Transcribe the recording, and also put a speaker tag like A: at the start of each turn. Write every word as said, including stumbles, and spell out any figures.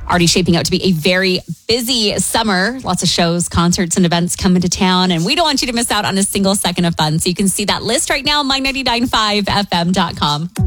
A: already shaping out to be a very busy summer. Lots of shows, concerts, and events coming to town. And we don't want you to miss out on a single second of fun. So you can see that list right now, my nine nine five F M dot com.